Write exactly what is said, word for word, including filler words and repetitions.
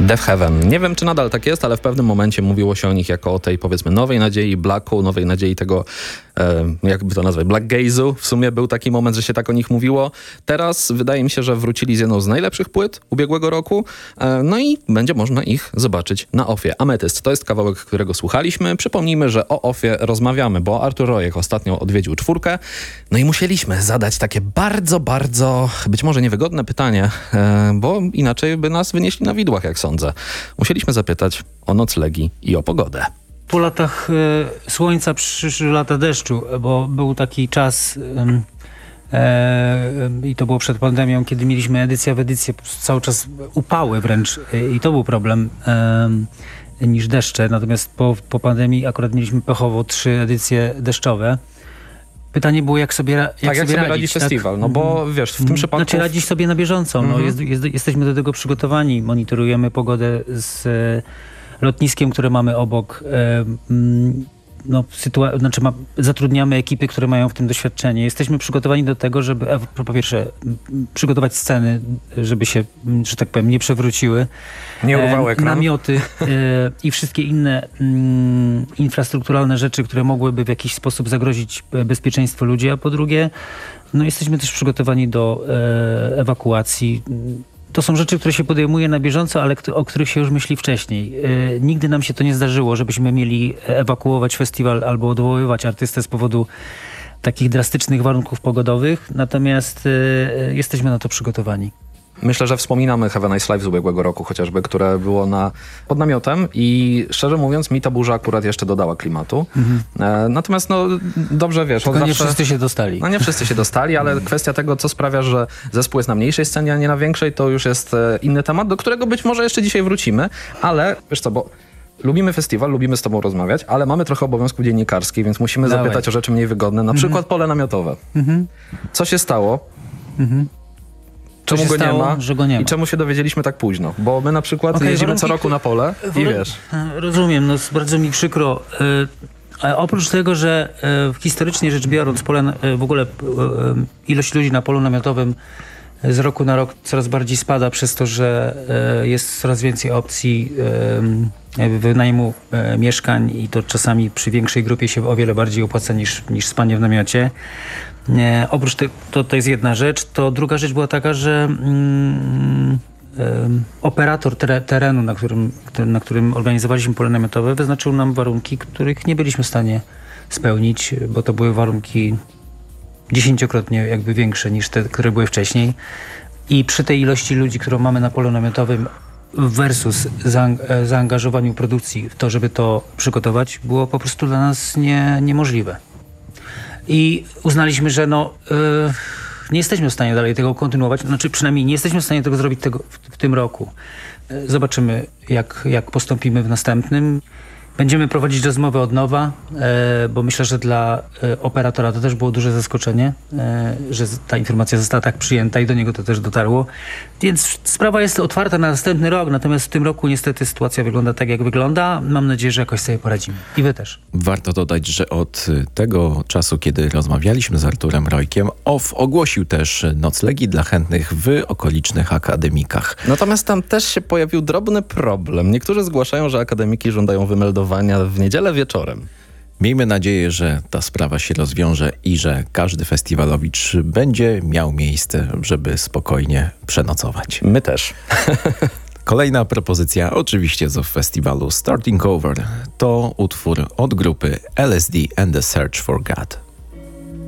Death Heaven. Nie wiem, czy nadal tak jest, ale w pewnym momencie mówiło się o nich jako o tej, powiedzmy, nowej nadziei Blacku, nowej nadziei tego, e, jakby to nazwać, Black Gaze'u. W sumie był taki moment, że się tak o nich mówiło. Teraz wydaje mi się, że wrócili z jedną z najlepszych płyt ubiegłego roku. E, no i będzie można ich zobaczyć na Offie. Ametyst to jest kawałek, którego słuchaliśmy. Przypomnijmy, że o Offie rozmawiamy, bo Artur Rojek ostatnio odwiedził czwórkę. No i musieliśmy zadać takie bardzo, bardzo, być może niewygodne pytanie, e, bo inaczej by nas wynieśli na widłach, jak sądzę. Musieliśmy zapytać o noclegi i o pogodę. Po latach e, słońca przyszły lata deszczu, bo był taki czas e, e, i to było przed pandemią, kiedy mieliśmy edycja w edycję, cały czas upały wręcz e, i to był problem e, niż deszcze. Natomiast po, po pandemii akurat mieliśmy pechowo trzy edycje deszczowe. Pytanie było, jak sobie, jak tak, jak sobie sobie radzić. radzi festiwal, tak? No bo wiesz, w tym mm. przypadku... Znaczy radzić sobie na bieżąco. Mm-hmm. No, jest, jest, jesteśmy do tego przygotowani. Monitorujemy pogodę z e, lotniskiem, które mamy obok. E, mm, no, sytua- znaczy ma, zatrudniamy ekipy, które mają w tym doświadczenie. Jesteśmy przygotowani do tego, żeby e, po pierwsze m, przygotować sceny, żeby się, m, że tak powiem, nie przewróciły. Nie urwały ekran. Namioty e, i wszystkie inne m, infrastrukturalne rzeczy, które mogłyby w jakiś sposób zagrozić bezpieczeństwo ludzi, a po drugie, no, jesteśmy też przygotowani do e, ewakuacji. To są rzeczy, które się podejmuje na bieżąco, ale o których się już myśli wcześniej. Yy, nigdy nam się to nie zdarzyło, żebyśmy mieli ewakuować festiwal albo odwoływać artystę z powodu takich drastycznych warunków pogodowych, natomiast yy, jesteśmy na to przygotowani. Myślę, że wspominamy Have a Nice Life z ubiegłego roku chociażby, które było na, pod namiotem i szczerze mówiąc mi ta burza akurat jeszcze dodała klimatu. Mhm. E, natomiast no dobrze wiesz. Tylko zawsze, nie wszyscy się dostali. No nie wszyscy się dostali, ale kwestia tego, co sprawia, że zespół jest na mniejszej scenie, a nie na większej, to już jest e, inny temat, do którego być może jeszcze dzisiaj wrócimy, ale wiesz co, bo lubimy festiwal, lubimy z tobą rozmawiać, ale mamy trochę obowiązków dziennikarskich, więc musimy Dawaj. zapytać o rzeczy mniej wygodne, na przykład mhm. pole namiotowe. Mhm. Co się stało? Mhm. Czemu go, stało, nie ma, że go nie ma? I czemu się dowiedzieliśmy tak późno? Bo my na przykład okay, jeździmy warunki, co roku na pole i wiesz. Rozumiem, no bardzo mi przykro. E, oprócz tego, że e, historycznie rzecz biorąc, pole, e, w ogóle e, ilość ludzi na polu namiotowym z roku na rok coraz bardziej spada przez to, że e, jest coraz więcej opcji e, wynajmu e, mieszkań i to czasami przy większej grupie się o wiele bardziej opłaca niż, niż spanie w namiocie. Nie, oprócz tego, to, to jest jedna rzecz, to druga rzecz była taka, że mm, um, operator tere, terenu, na którym, na którym organizowaliśmy pole namiotowe, wyznaczył nam warunki, których nie byliśmy w stanie spełnić, bo to były warunki dziesięciokrotnie jakby większe niż te, które były wcześniej. I przy tej ilości ludzi, którą mamy na polu namiotowym versus zaang- zaangażowaniu produkcji w to, żeby to przygotować, było po prostu dla nas nie, niemożliwe. I uznaliśmy, że no, yy, nie jesteśmy w stanie dalej tego kontynuować, znaczy przynajmniej nie jesteśmy w stanie tego zrobić tego w, w tym roku. Yy, zobaczymy, jak, jak postąpimy w następnym. Będziemy prowadzić rozmowę od nowa, e, bo myślę, że dla e, operatora to też było duże zaskoczenie, e, że ta informacja została tak przyjęta i do niego to też dotarło. Więc sprawa jest otwarta na następny rok, natomiast w tym roku niestety sytuacja wygląda tak, jak wygląda. Mam nadzieję, że jakoś sobie poradzimy. I wy też. Warto dodać, że od tego czasu, kiedy rozmawialiśmy z Arturem Rojkiem, O F ogłosił też noclegi dla chętnych w okolicznych akademikach. Natomiast tam też się pojawił drobny problem. Niektórzy zgłaszają, że akademiki żądają wymeldowania w niedzielę wieczorem. Miejmy nadzieję, że ta sprawa się rozwiąże i że każdy festiwalowicz będzie miał miejsce, żeby spokojnie przenocować. My też. Kolejna propozycja, oczywiście z festiwalu Starting Over, to utwór od grupy L S D and the Search for God.